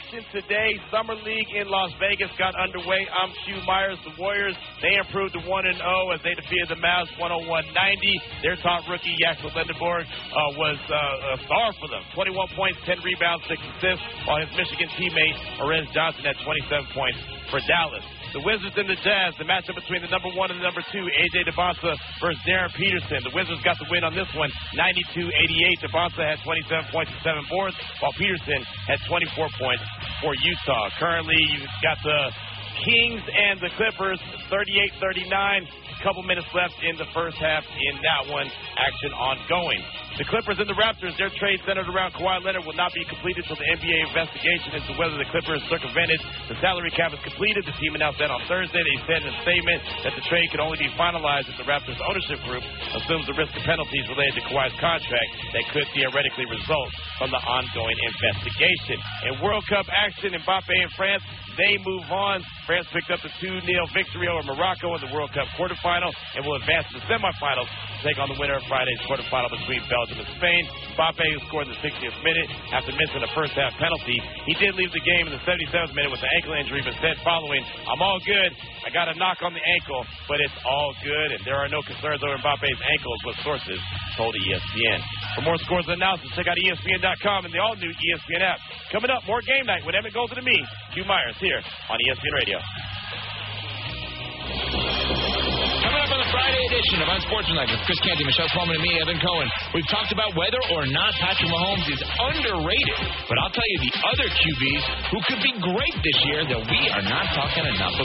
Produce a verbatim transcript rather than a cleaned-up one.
action today. Summer League in Las Vegas got underway. I'm Q Myers. The Warriors, they improved to one and oh as they defeated the Mavs one oh one ninety. Their top rookie, Jakob Lindenborg, uh, was uh, a star for them. twenty-one points, ten rebounds, six assists, while his Michigan teammate, Orez Johnson, had twenty-seven points for Dallas. The Wizards and the Jazz, the matchup between the number one and the number two, A J DeBosa versus Darren Peterson. The Wizards got the win on this one, ninety-two eighty-eight. DeBosa had twenty-seven points and seven boards, while Peterson had twenty-four points for Utah. Currently, you've got the Kings and the Clippers, thirty-eight thirty-nine. A couple minutes left in the first half in that one. Action ongoing. The Clippers and the Raptors, their trade centered around Kawhi Leonard, will not be completed until the N B A investigation into whether the Clippers circumvented the salary cap is completed. The team announced that on Thursday. They said in a statement that the trade could only be finalized if the Raptors ownership group assumes the risk of penalties related to Kawhi's contract that could theoretically result from the ongoing investigation. In World Cup action, Mbappe and France, they move on. France picked up the two nil victory over Morocco in the World Cup quarterfinal and will advance to the semifinals to take on the winner of Friday's quarterfinal between Belgium and Spain. Mbappe, who scored in the sixtieth minute after missing a first-half penalty, he did leave the game in the seventy-seventh minute with an ankle injury, but said following, "I'm all good. I got a knock on the ankle, but it's all good, and there are no concerns over Mbappe's ankles," what sources told E S P N. For more scores and analysis, check out E S P N dot com and the all-new E S P N app. Coming up, more game night with Emmett Golden and me, Q Myers, here on E S P N Radio. Coming up on the Friday edition of Unsportsmanlike with Chris Canty, Michelle Coleman, and me, Evan Cohen. We've talked about whether or not Patrick Mahomes is underrated, but I'll tell you the other Q Bs who could be great this year that we are not talking enough about.